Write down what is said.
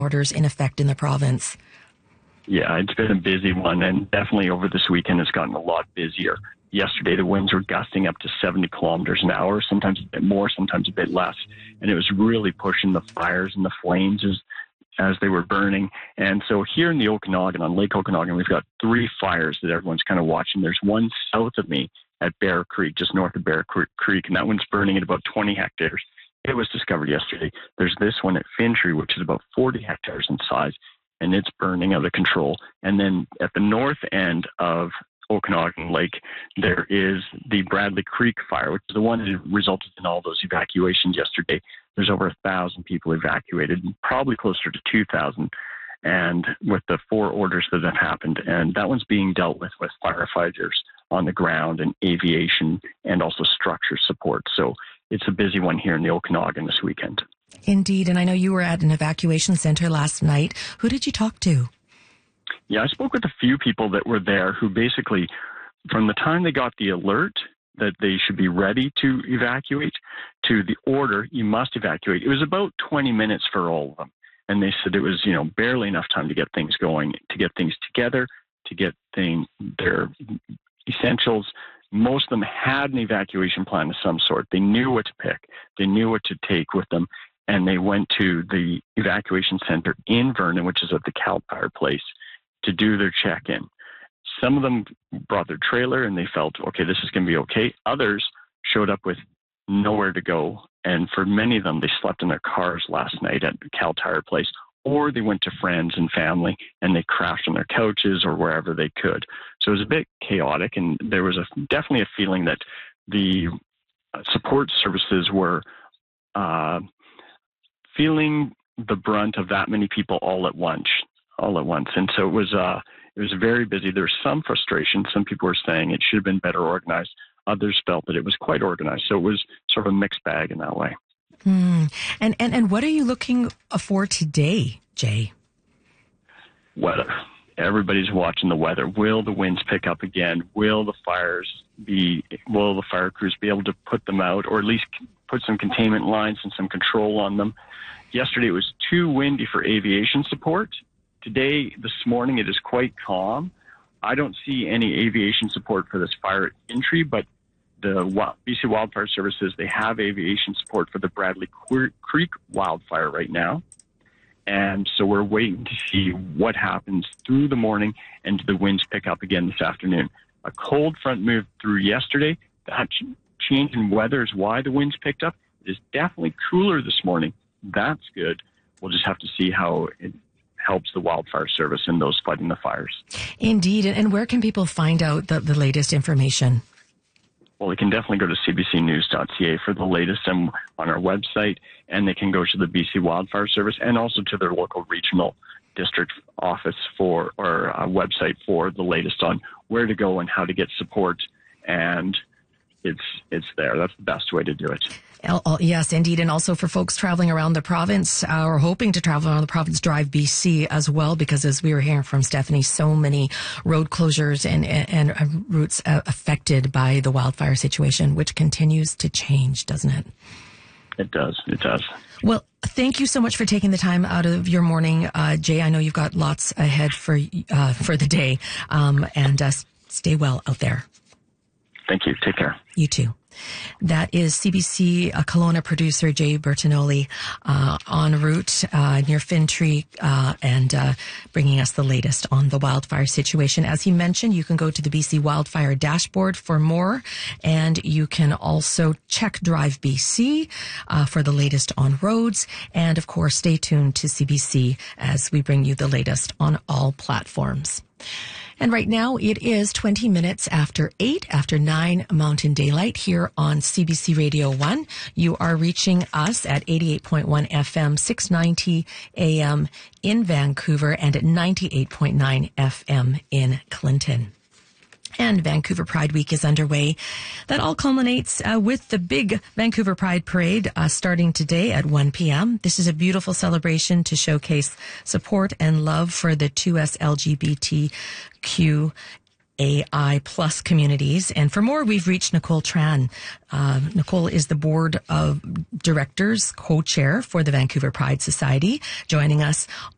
orders in effect in the province. Yeah, it's been a busy one, and definitely over this weekend it's gotten a lot busier. Yesterday, the winds were gusting up to 70 kilometers an hour, sometimes a bit more, sometimes a bit less, and it was really pushing the fires and the flames as they were burning. And so here in the Okanagan, on Lake Okanagan, we've got 3 fires that everyone's kind of watching. There's one south of me at Bear Creek, just north of Bear Creek, and that one's burning at about 20 hectares. It was discovered yesterday. There's this one at Fintry, which is about 40 hectares in size, and it's burning out of control. And then at the north end of Okanagan Lake, there is the Bradley Creek fire, which is the one that resulted in all those evacuations yesterday. There's over 1,000 people evacuated, probably closer to 2,000, and with the 4 orders that have happened. And that one's being dealt with firefighters on the ground and aviation and also structure support. So it's a busy one here in the Okanagan this weekend. Indeed. And I know you were at an evacuation center last night. Who did you talk to? Yeah, I spoke with a few people that were there who basically, from the time they got the alert that they should be ready to evacuate to the order, you must evacuate, it was about 20 minutes for all of them. And they said it was, barely enough time to get things going, to get things together, to get their essentials. Most of them had an evacuation plan of some sort. They knew what to pick. They knew what to take with them. And they went to the evacuation center in Vernon, which is at the Cal Power Place, to do their check-in. Some of them brought their trailer and they felt, okay, this is going to be okay. Others showed up with nowhere to go. And for many of them, they slept in their cars last night at Cal Tire Place, or they went to friends and family and they crashed on their couches or wherever they could. So it was a bit chaotic, and there was definitely a feeling that the support services were feeling the brunt of that many people all at once. And so it was very busy. There was some frustration. Some people were saying it should have been better organized. Others felt that it was quite organized. So it was sort of a mixed bag in that way. And what are you looking for today, Jay? Weather. Everybody's watching the weather. Will the winds pick up again? Will the fire crews be able to put them out, or at least put some containment lines and some control on them? Yesterday it was too windy for aviation support. Today, this morning, it is quite calm. I don't see any aviation support for this fire at Fintry, but the BC Wildfire Services, they have aviation support for the Bradley Creek wildfire right now. And so we're waiting to see what happens through the morning and do the winds pick up again this afternoon. A cold front moved through yesterday. That change in weather is why the winds picked up. It is definitely cooler this morning. That's good. We'll just have to see how it helps the wildfire service and those fighting the fires. Indeed. And where can people find out the latest information? Well, they can definitely go to cbcnews.ca for the latest on our website, and they can go to the BC Wildfire Service and also to their local regional district office or website for the latest on where to go and how to get support. And it's there. That's the best way to do it. Yes, indeed. And also for folks traveling around the province or hoping to travel around the province, Drive BC as well, because as we were hearing from Stephanie, so many road closures and routes affected by the wildfire situation, which continues to change, doesn't it? It does. Well, thank you so much for taking the time out of your morning, Jay. I know you've got lots ahead for the day, and stay well out there. Thank you. Take care. You too. That is CBC Kelowna producer Jay Bertinoli en route near Fintry and bringing us the latest on the wildfire situation. As he mentioned, you can go to the BC Wildfire Dashboard for more, and you can also check Drive BC for the latest on roads. And of course, stay tuned to CBC as we bring you the latest on all platforms. And right now it is 20 minutes after 9 Mountain Daylight here on CBC Radio 1. You are reaching us at 88.1 FM, 690 AM in Vancouver and at 98.9 FM in Clinton. And Vancouver Pride Week is underway. That all culminates with the big Vancouver Pride Parade starting today at 1 p.m. This is a beautiful celebration to showcase support and love for the 2S LGBTQ AI plus communities. And for more, we've reached Nicole Tran. Nicole is the board of directors co-chair for the Vancouver Pride Society, joining us